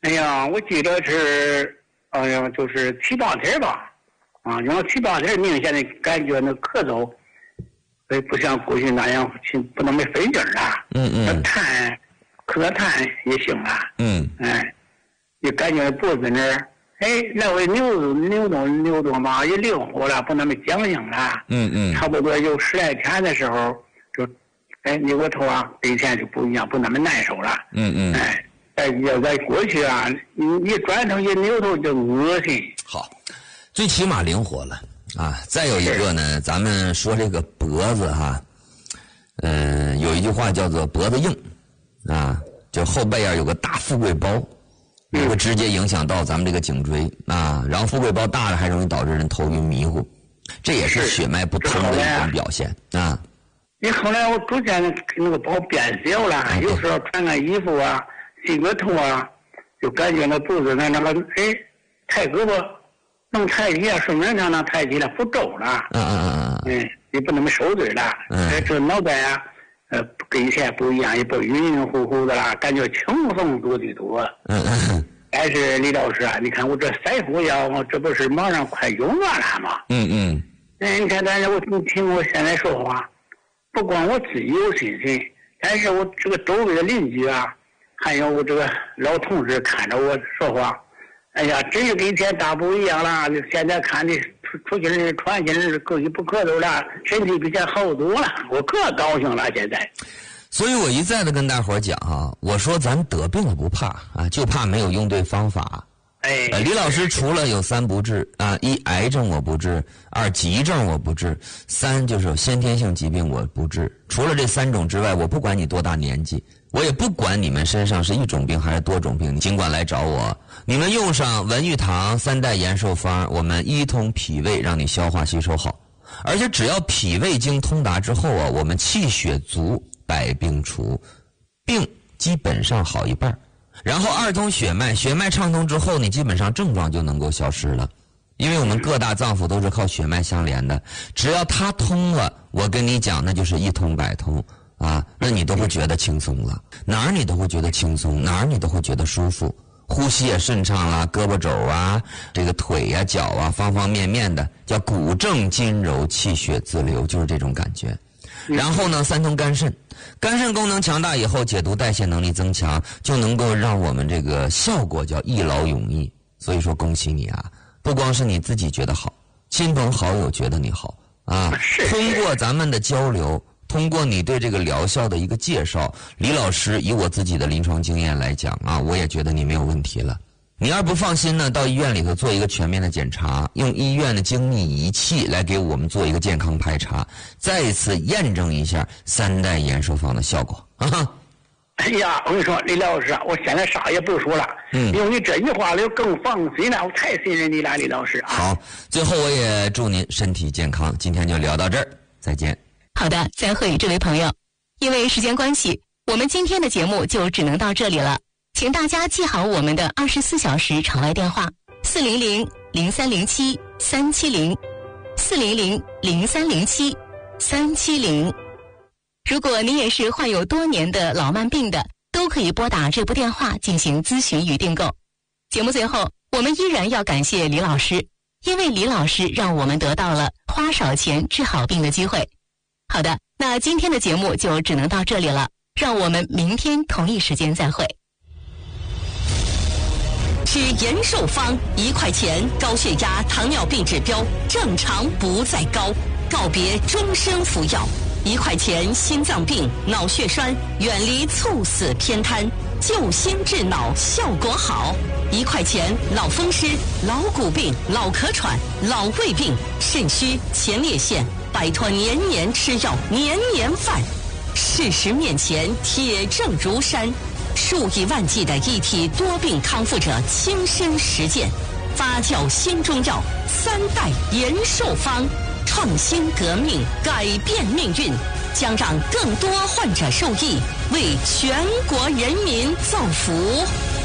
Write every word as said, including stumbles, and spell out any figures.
哎呀，我记得是，哎呀，就是七八天吧，啊，然后七八天明显的感觉那咳嗽，所以不像过去那样不那么费劲了。 嗯嗯。 痰，咳痰也行了。 嗯。 哎，也感觉脖子那儿，哎，来回扭扭动扭动吧，也灵活了，不那么僵硬了。 嗯嗯。 差不多有十来天的时候，就，哎，扭个头啊，跟以前就不一样，不那么难受了。 嗯嗯。 哎。哎，要在过去啊，你你转头一扭头就恶心。 好，最起码灵活了啊。再有一个呢，咱们说这个脖子哈，嗯、呃，有一句话叫做脖子硬啊，就后背啊有个大富贵包，也会直接影响到咱们这个颈椎啊。然后富贵包大了，还容易导致人头晕迷糊，这也是血脉不通的一种表现啊。 你后来我逐渐那个包变小了，啊、有时候穿个衣服啊。洗个头啊，就感觉那肚子那那个哎，抬胳膊能抬起啊，顺便让那抬起来不皱了。 嗯嗯嗯嗯。哎，也不那么受罪了。 嗯。 哎，这脑袋啊，呃，跟以前不一样，也不晕晕乎乎的啦，感觉轻松多的多。 嗯嗯。 但是李老师啊，你看我这三副药，这不是马上快用完了吗？ 嗯嗯。 哎，你看，但是我你听我现在说话，不光我自己有信心，但是我这个周围的邻居啊。还有我这个老同事看着我说话，哎呀，真是跟以前大不一样了。现在看的出出去人传进人可以不咳嗽了，身体比以前好多了，我可高兴了。现在， 所以我一再的跟大伙儿讲啊，我说咱得病了不怕啊，就怕没有用对方法。 哎， 呃，李老师除了有三不治啊，一癌症我不治，二急症我不治，三就是先天性疾病我不治。除了这三种之外，我不管你多大年纪。我也不管你们身上是一种病还是多种病，你尽管来找我。你们用上文玉堂三代延寿方，我们一通脾胃，让你消化吸收好。而且只要脾胃经通达之后啊，我们气血足，百病除，病基本上好一半。然后二通血脉，血脉畅通之后，你基本上症状就能够消失了。因为我们各大脏腑都是靠血脉相连的，只要它通了，我跟你讲，那就是一通百通。啊，那你都会觉得轻松了，哪儿你都会觉得轻松，哪儿你都会觉得舒服，呼吸也顺畅了，胳膊肘啊，这个腿呀、啊、脚啊，方方面面的，叫骨正筋柔，气血自流，就是这种感觉。然后呢，三通肝肾，肝肾功能强大以后，解毒代谢能力增强，就能够让我们这个效果叫一劳永逸。所以说，恭喜你啊！不光是你自己觉得好，亲朋好友觉得你好啊。通过咱们的交流。通过你对这个疗效的一个介绍，李老师以我自己的临床经验来讲啊，我也觉得你没有问题了。你要是不放心呢，到医院里头做一个全面的检查，用医院的精密仪器来给我们做一个健康排查，再一次验证一下三代延寿方的效果。啊哎呀，我跟你说，李老师啊，我现在啥也不说了， 嗯， 用你这句话就更放心了，我太信任你了，李老师啊。 好，最后我也祝您身体健康，今天就聊到这儿，再见。 好的，再会，这位朋友。因为时间关系，我们今天的节目就只能到这里了。请大家记好我们的二十四小时场外电话：四零零零三零七三七零，四零零零三零七三七零。如果您也是患有多年的老慢病的，都可以拨打这部电话进行咨询与订购。节目最后，我们依然要感谢李老师，因为李老师让我们得到了花少钱治好病的机会。好的，那今天的节目就只能到这里了，让我们明天同一时间再会。 吃延寿方一块钱，高血压、糖尿病指标正常不再高，告别终身服药。一块钱心脏病、脑血栓，远离猝死偏瘫，救心治脑效果好。一块钱脑风湿、老骨病、老咳喘、老胃病、肾虚、前列腺，摆脱年年吃药、年年犯。事实面前，铁证如山。数以万计的一体多病康复者亲身实践，发酵新中药三代延寿方，创新革命，改变命运，将让更多患者受益，为全国人民造福。